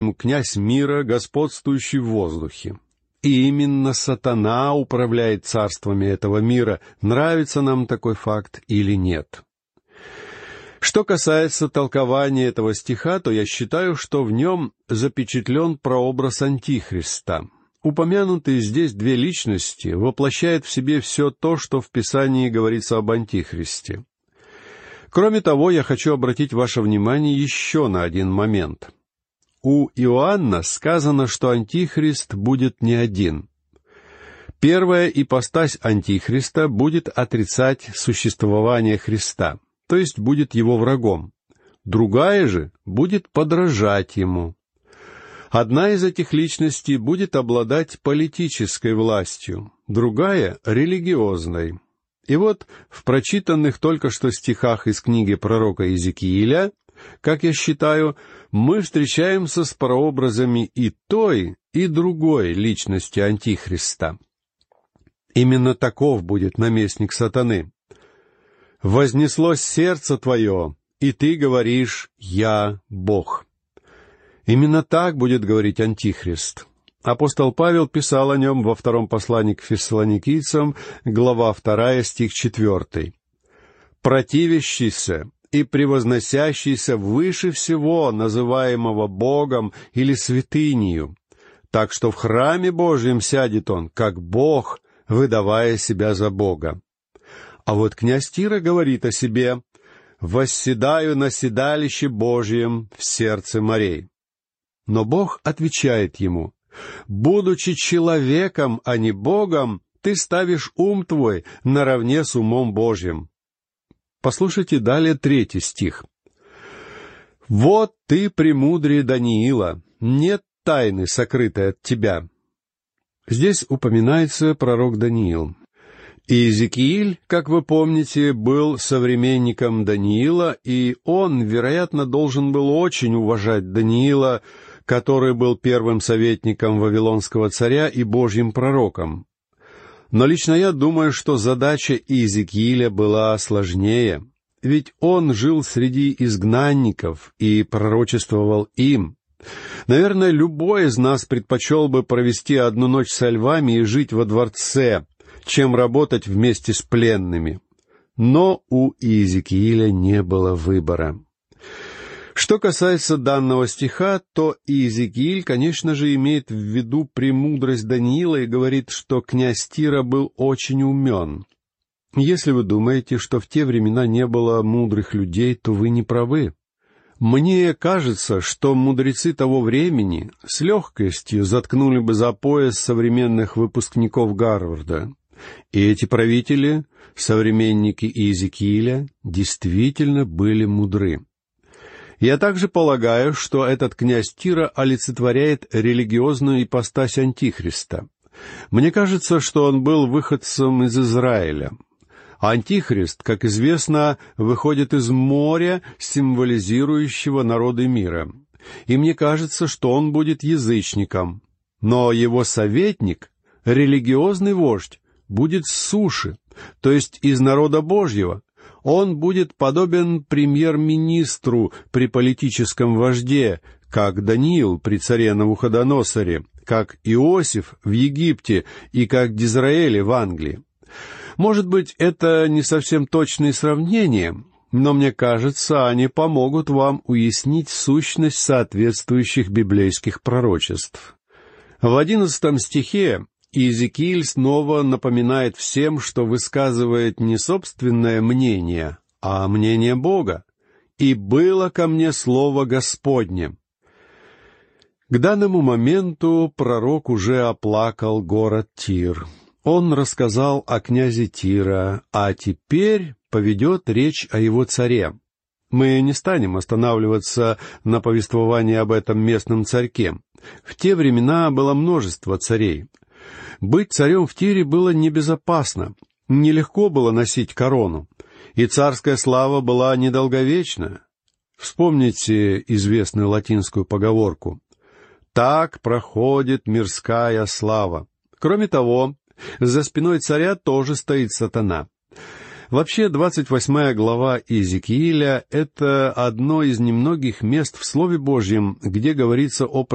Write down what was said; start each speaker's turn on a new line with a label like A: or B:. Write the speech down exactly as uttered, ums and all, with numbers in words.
A: князь мира, господствующий в воздухе. И именно сатана управляет царствами этого мира, нравится нам такой факт или нет. Что касается толкования этого стиха, то я считаю, что в нем запечатлен прообраз Антихриста. Упомянутые здесь две личности воплощают в себе все то, что в Писании говорится об Антихристе. Кроме того, я хочу обратить ваше внимание еще на один момент. У Иоанна сказано, что Антихрист будет не один. Первая ипостась Антихриста будет отрицать существование Христа, то есть будет его врагом. Другая же будет подражать ему. Одна из этих личностей будет обладать политической властью, другая — религиозной. И вот в прочитанных только что стихах из книги пророка Иезекииля, как я считаю, мы встречаемся с прообразами и той, и другой личности Антихриста. Именно таков будет наместник сатаны. «Вознеслось сердце твое, и ты говоришь: я Бог». Именно так будет говорить Антихрист. Апостол Павел писал о нем во втором послании к фессалоникийцам, глава вторая, стих четвертый. «Противящийся и превозносящийся выше всего, называемого Богом или святынею, так что в храме Божьем сядет он, как Бог, выдавая себя за Бога». А вот князь Тира говорит о себе: «Восседаю на седалище Божьем в сердце морей». Но Бог отвечает ему: «Будучи человеком, а не Богом, ты ставишь ум твой наравне с умом Божьим». Послушайте далее третий стих. «Вот ты премудрее Даниила, нет тайны, сокрытой от тебя». Здесь упоминается пророк Даниил. Иезекииль, как вы помните, был современником Даниила, и он, вероятно, должен был очень уважать Даниила, который был первым советником вавилонского царя и Божьим пророком. Но лично я думаю, что задача Иезекииля была сложнее, ведь он жил среди изгнанников и пророчествовал им. Наверное, любой из нас предпочел бы провести одну ночь со львами и жить во дворце, чем работать вместе с пленными. Но у Иезекииля не было выбора. Что касается данного стиха, то Иезекииль, конечно же, имеет в виду премудрость Даниила и говорит, что князь Тира был очень умен. Если вы думаете, что в те времена не было мудрых людей, то вы не правы. Мне кажется, что мудрецы того времени с легкостью заткнули бы за пояс современных выпускников Гарварда. И эти правители, современники Иезекииля, действительно были мудры. Я также полагаю, что этот князь Тира олицетворяет религиозную ипостась Антихриста. Мне кажется, что он был выходцем из Израиля. Антихрист, как известно, выходит из моря, символизирующего народы мира. И мне кажется, что он будет язычником. Но его советник, религиозный вождь, будет с суши, то есть из народа Божьего. Он будет подобен премьер-министру при политическом вожде, как Даниил при царе Навуходоносоре, как Иосиф в Египте и как Дизраэль в Англии. Может быть, это не совсем точные сравнения, но мне кажется, они помогут вам уяснить сущность соответствующих библейских пророчеств. В одиннадцатом стихе Иезекииль снова напоминает всем, что высказывает не собственное мнение, а мнение Бога. «И было ко мне слово Господне». К данному моменту пророк уже оплакал город Тир. Он рассказал о князе Тира, а теперь поведет речь о его царе. Мы не станем останавливаться на повествовании об этом местном царьке. В те времена было множество царей. Быть царем в Тире было небезопасно, нелегко было носить корону, и царская слава была недолговечна. Вспомните известную латинскую поговорку: «Так проходит мирская слава». Кроме того, за спиной царя тоже стоит сатана. Вообще, двадцать восьмая глава Иезекииля — это одно из немногих мест в Слове Божьем, где говорится о